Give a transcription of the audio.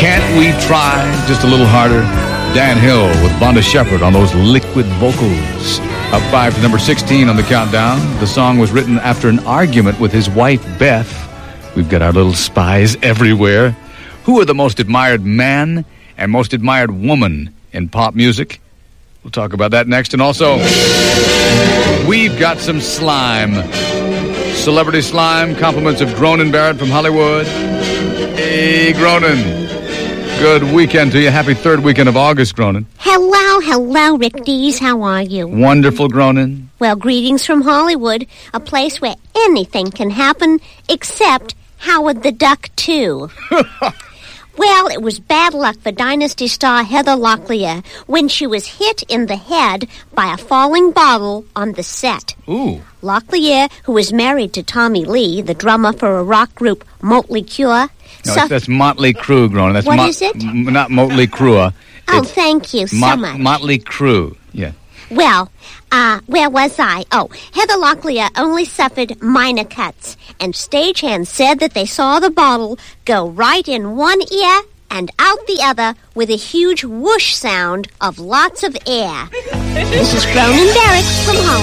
Can't We Try Just a Little Harder? Dan Hill with Vonda Shepard on those liquid vocals. Up 5 to number 16 on the countdown. The song was written after an argument with his wife, Beth. We've got our little spies everywhere. Who are the most admired man and most admired woman in pop music? We'll talk about that next. And also, we've got some slime. Celebrity slime, compliments of Gronin Barrett from Hollywood. Hey, Gronin. Good weekend to you. Happy third weekend of August, Gronin. Hello, Rick Dees. How are you? Wonderful, Gronin. Well, greetings from Hollywood, a place where anything can happen except Howard the Duck, too. Well, it was bad luck for Dynasty star Heather Locklear when she was hit in the head by a falling bottle on the set. Ooh. Locklear, who is married to Tommy Lee, the drummer for a rock group Motley Crue. No, that's Motley Crue, Gronin. That's what is it? Not Motley Crue. Oh, thank you so much. Motley Crue, yeah. Well, where was I? Oh, Heather Locklear only suffered minor cuts, and stagehands said that they saw the bottle go right in one ear and out the other with a huge whoosh sound of lots of air. This is Gronin Barrett from Hollywood.